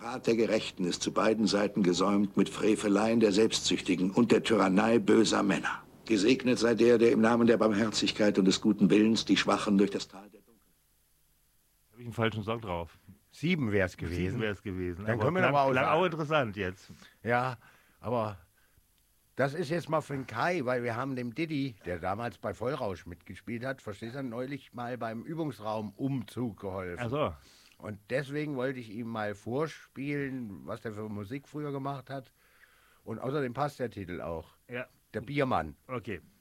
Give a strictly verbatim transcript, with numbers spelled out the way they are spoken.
Rat der Gerechten ist zu beiden Seiten gesäumt mit Freveleien der Selbstsüchtigen und der Tyrannei böser Männer. Gesegnet sei der, der im Namen der Barmherzigkeit und des guten Willens die Schwachen durch das Tal der Dunkelheit... Da habe ich einen falschen Song drauf. Sieben wäre es gewesen. Sieben wäre es gewesen. Dann aber können wir klang, noch mal klang aus- auch interessant jetzt. Ja, aber das ist jetzt mal für den Kai, weil wir haben dem Diddy, der damals bei Vollrausch mitgespielt hat, verstehst du, neulich mal beim Übungsraumumzug geholfen. Ach so. Und deswegen wollte ich ihm mal vorspielen, was der für Musik früher gemacht hat. Und außerdem passt der Titel auch. Ja, Der Biermann. okay.